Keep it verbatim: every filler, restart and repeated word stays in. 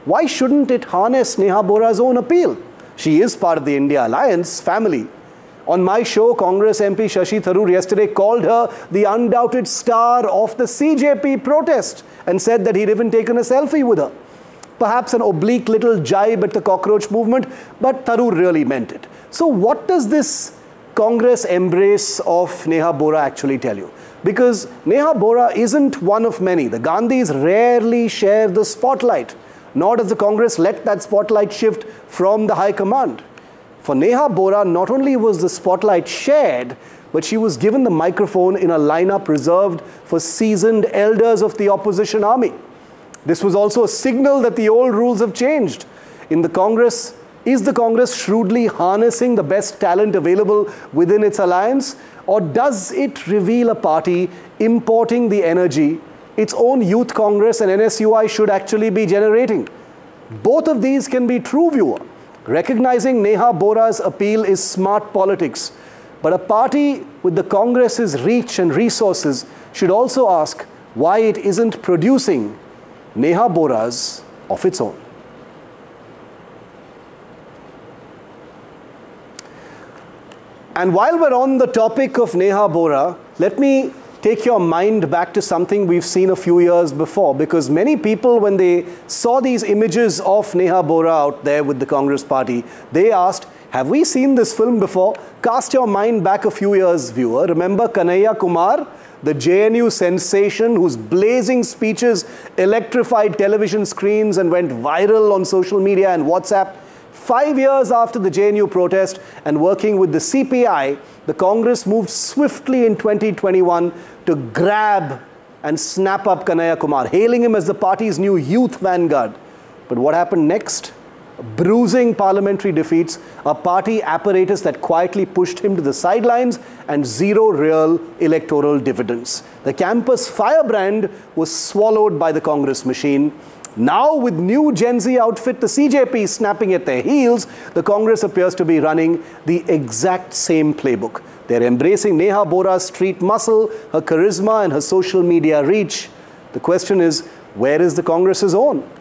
why shouldn't it harness Neha Bora's own appeal? She is part of the India Alliance family. On my show, Congress M P Shashi Tharoor yesterday called her the undoubted star of the C J P protest and said that he'd even taken a selfie with her. Perhaps an oblique little jibe at the cockroach movement, but Tharoor really meant it. So what does this Congress embrace of Neha Bora actually tell you? Because Neha Bora isn't one of many. The Gandhis rarely share the spotlight, nor does the Congress let that spotlight shift from the High Command. For Neha Bora, not only was the spotlight shared, but she was given the microphone in a lineup reserved for seasoned elders of the opposition army. This was also a signal that the old rules have changed. In the Congress, is the Congress shrewdly harnessing the best talent available within its alliance? Or does it reveal a party importing the energy its own youth Congress and N S U I should actually be generating? Both of these can be true, viewer. Recognizing Neha Bora's appeal is smart politics. But a party with the Congress's reach and resources should also ask why it isn't producing Neha Boras of its own. And while we're on the topic of Neha Bora, let me take your mind back to something we've seen a few years before, because many people, when they saw these images of Neha Bora out there with the Congress party, they asked, have we seen this film before? Cast your mind back a few years, viewer. Remember Kanhaiya Kumar, the J N U sensation whose blazing speeches electrified television screens and went viral on social media and WhatsApp? Five years after the J N U protest and working with the C P I, the Congress moved swiftly in twenty twenty-one to grab and snap up Kanhaiya Kumar, hailing him as the party's new youth vanguard. But what happened next? Bruising parliamentary defeats, a party apparatus that quietly pushed him to the sidelines, and zero real electoral dividends. The campus firebrand was swallowed by the Congress machine. Now, with new Gen Z outfit, the C J P snapping at their heels, the Congress appears to be running the exact same playbook. They're embracing Neha Bora's street muscle, her charisma, and her social media reach. The question is, where is the Congress's own?